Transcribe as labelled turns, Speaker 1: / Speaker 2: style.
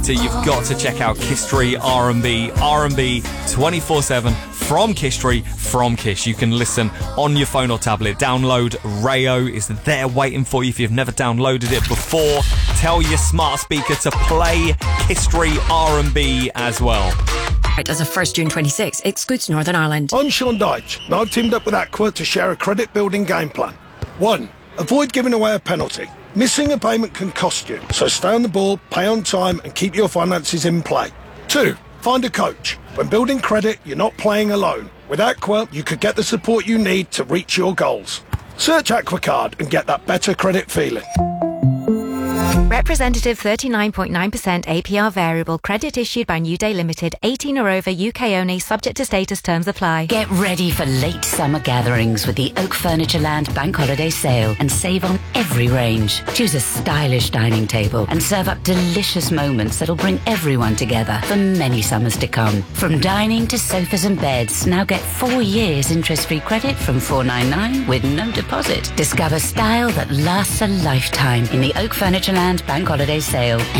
Speaker 1: quality, you've got to check out Kiss Tree R&B 24/7 from Kiss Tree, from Kiss. You can listen on your phone or tablet. Download Rayo is there waiting for you if you've never downloaded it before. Tell your smart speaker to play Kiss Tree R&B as well.
Speaker 2: As of 1st June 26, excludes Northern Ireland.
Speaker 3: I'm Sean Dyche, and I've teamed up with Aqua to share a credit-building game plan. 1. Avoid giving away a penalty. Missing a payment can cost you, so stay on the ball, pay on time, and keep your finances in play. 2. Find a coach. When building credit, you're not playing alone. With Aqua, you could get the support you need to reach your goals. Search AquaCard and get that better credit feeling.
Speaker 4: Representative 39.9% APR variable credit issued by New Day Limited, 18 or over, UK only, subject to status, terms apply.
Speaker 5: Get ready for late summer gatherings with the Oak Furniture Land Bank Holiday Sale and save on every range. Choose a stylish dining table and serve up delicious moments that'll bring everyone together for many summers to come. From dining to sofas and beds, now get 4 years interest-free credit from $499 with no deposit. Discover style that lasts a lifetime in the Oak Furniture Land Bank Holiday Sale.